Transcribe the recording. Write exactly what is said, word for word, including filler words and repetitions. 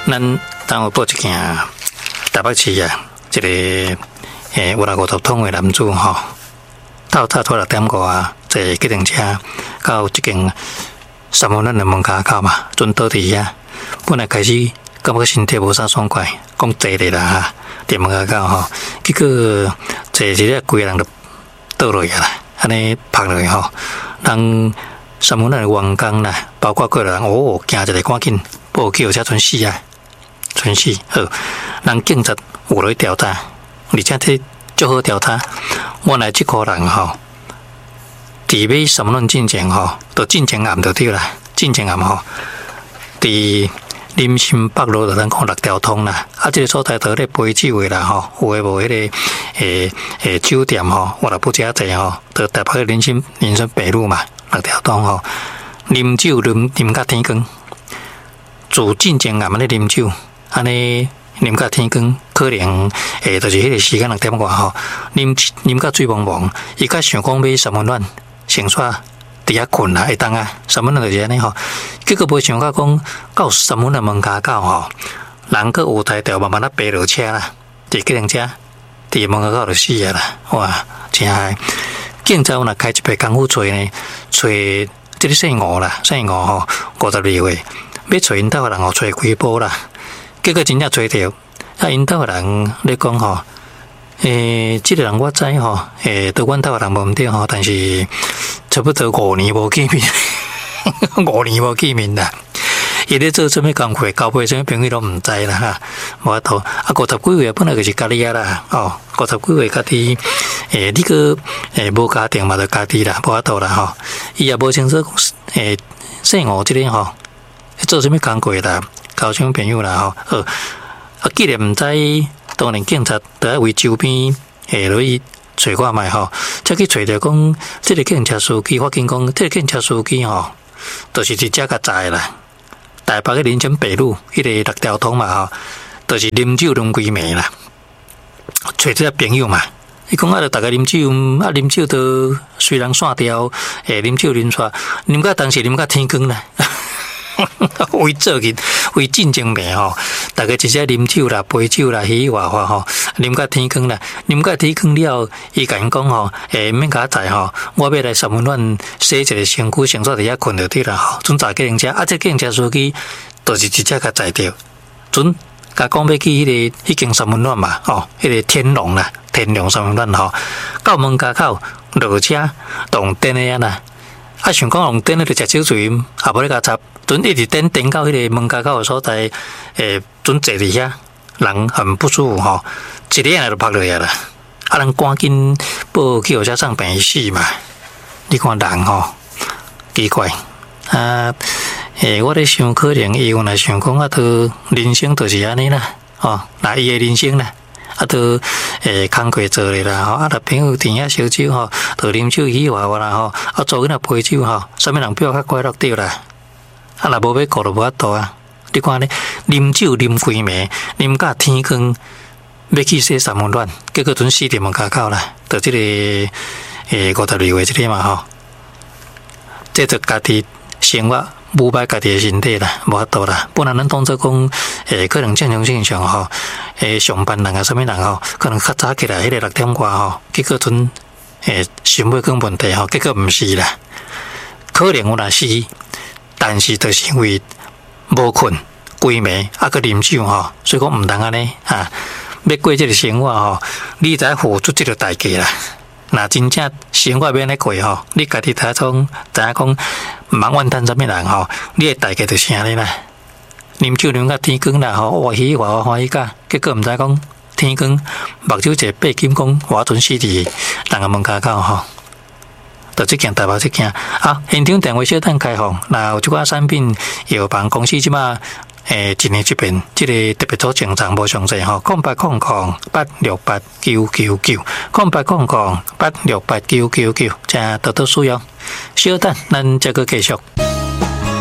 咱当有报一件台北市啊，一个诶有六五十通的男子吼，透早拖六点过啊，坐计程车到这间三温暖的门口口嘛，准倒伫遐。本来开始感觉身体无啥爽快，讲坐咧啦哈，伫门口口吼，结果坐一日规个人就倒落去啦，安尼趴落去吼，人三温暖的员工啦，包括过来人哦，惊一个赶紧报救才存死啊！存死好，人警察有来调查，而且这足好调查。原来这个人吼，伫买三温暖进前吼，都进前暗就对啦，进前暗吼，伫林森北路就咱讲六条通啦，啊，这个所在都咧陪酒的啦吼，有诶无迄个诶诶酒店吼，我来不加济吼，就台北林森林森北路嘛，六条通吼，啉酒啉啉甲天光，自进前暗咧啉酒。安尼啉到天光，可能诶，就是迄个时间六点外吼，啉啉到水濛濛，伊较想讲买三温暖，先煞伫遐困啦，会当啊，三温暖就是安尼吼。结果无想到讲到三温暖门口口吼，人个有台条慢慢啊爬落车啦，伫计程车伫门口口就死啊啦，哇，真害！警察若开一批功夫找呢，找即个姓吴啦，姓吴吼，五十二岁，要找因兜个人吼，找几波啦。结果真正找到，啊！因兜个人咧讲吼，诶，即、这个人我知吼，诶，对阮兜个人无毋对吼，但是差不多五年无见面，五年无见面啦。伊咧做什么工课，交配什么朋友都毋知啦哈，无法度。啊，五十几岁本来就是家己啊啦，哦，五十几岁家己，诶，你个诶无家庭嘛，就家己啦，无法度啦吼。伊也无清楚，诶，姓吴即个吼，做什么工课啦？交什么朋友啦吼，啊，既然毋知，当然警察就要为周边下落去找看卖吼，才去找着讲，这个计程车司机，发现讲，这个计程车司机吼，就是伫遮甲载啦，台北个林森北路迄个六条通嘛吼，就是啉酒啉规暝啦，找这个朋友嘛，伊讲啊，着逐个啉酒，啊啉酒都虽然散掉，诶，啉酒啉煞，啉到当时啉到天光啦。为做去，为进前病吼，大家直接啉酒啦、陪酒啦、喜话话吼，啉到天光啦，啉到天光了，伊甲因讲吼，诶，免甲我载吼，我要来三温暖洗一个身躯，先做伫遐困着对啦吼，准坐计程车，啊，这计程车司机就是直接甲载着，准甲讲要去迄、那个迄间三温暖嘛，吼，迄、那个天龙啦，天龙三温暖吼，到门口口落车，动电的啊啦。啊，想讲用电咧，就食酒醉，也无咧甲插，准一直电电到迄个门口口所在，诶，准坐伫遐，人很不舒服吼，一日来就趴落去啦。啊，人赶紧报救才上病死嘛。你看人吼，奇怪啊！诶，我咧想，可能伊原来想讲啊，都人生就是安尼啦，哦，那伊诶人生啦。啊，都诶工课做咧啦吼，啊，若朋友伫遐烧酒吼，就啉酒喜话话啦吼，啊，做囡仔陪酒吼，啥物人比较较快乐对啦？啊，若无要顾就无法度啊！你看咧，啉酒啉规暝，啉到天光，要去洗三温暖，结果准死伫门口口啦，就即、这个诶五十二岁即个嘛吼，这就家己生活。无歹家己的身体啦，无法度啦。本来咱当作讲，诶，可能正常正常吼，诶，上班人啊，啥物人吼，可能较早起来，迄个六点外吼，结果阵，诶，想要讲问题吼，结果毋是啦，可能有若是，但是就是因为无困，规暝啊，佮啉酒吼，所以讲毋通安尼啊，要过即个生活吼，你才付出即个代价啦。那真正生活要安尼过吼，你家己睇从知影讲，毋通怨叹啥物人吼，你诶代价就是安尼啦。啉酒啉到天光啦吼，我喜我欢喜甲，结果毋知讲天光目睭一个八金讲，我准死伫人个门口口吼。就即件台北即件啊，现场电话小等开放，那有即款产品药房公司即马诶一年一遍，即、这个特别组正常无详细吼，空八空空八六八九九九，空八空空八六八九九九，正多多需要。小等，咱再个继续。